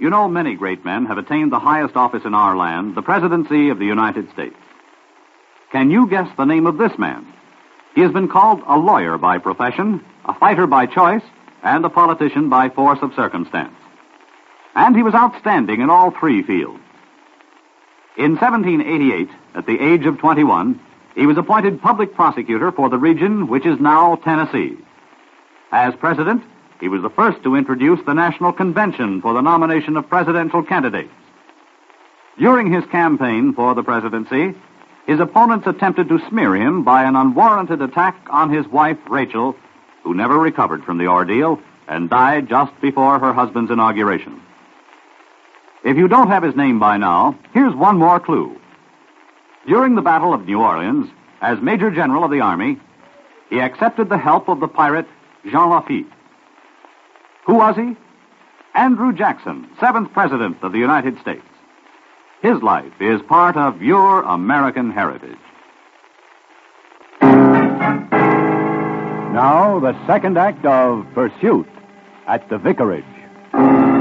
You know, many great men have attained the highest office in our land, the presidency of the United States. Can you guess the name of this man? He has been called a lawyer by profession, a fighter by choice, and a politician by force of circumstance. And he was outstanding in all three fields. In 1788, at the age of 21, he was appointed public prosecutor for the region which is now Tennessee. As president, he was the first to introduce the National Convention for the nomination of presidential candidates. During his campaign for the presidency, his opponents attempted to smear him by an unwarranted attack on his wife, Rachel, who never recovered from the ordeal and died just before her husband's inauguration. If you don't have his name by now, here's one more clue. During the Battle of New Orleans, as Major General of the Army, he accepted the help of the pirate Jean Lafitte. Who was he? Andrew Jackson, 7th President of the United States. His life is part of your American heritage. Now, the second act of Pursuit at the Vicarage.